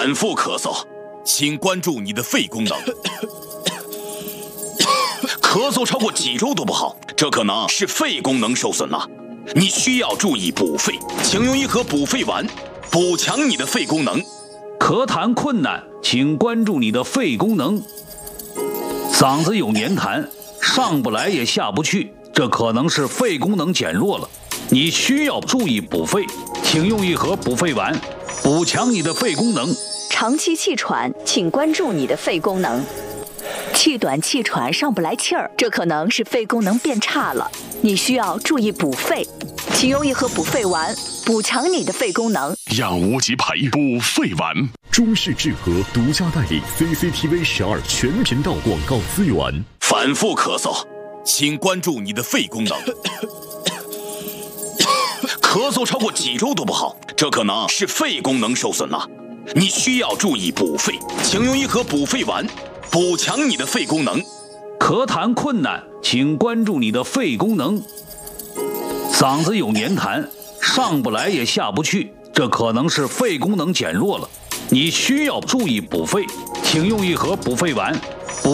反复咳嗽，请关注你的肺功能。咳嗽超过几周都不好，这可能是肺功能受损了。你需要注意补肺，请用一盒补肺丸，补强你的肺功能。 咳痰困难，请关注你的肺功能。嗓子有黏痰，上不来也下不去，这可能是肺功能减弱了。你需要注意补肺，请用一盒补肺丸，补强你的肺功能。 长期气喘，请关注你的肺功能。气短气喘上不来气儿，这可能是肺功能变差了，你需要注意补肺，请用一盒补肺丸，补强你的肺功能。 养无极培补肺丸， 中式治和独家代理 CCTV 12全频道广告资源。 反复咳嗽，请关注你的肺功能。咳嗽超过几周都不好，这可能是肺功能受损了。你需要注意补肺，请用一盒补肺丸，补强你的肺功能。 咳痰困难，请关注你的肺功能。嗓子有黏痰，上不来也下不去，这可能是肺功能减弱了。你需要注意补肺，请用一盒补肺丸，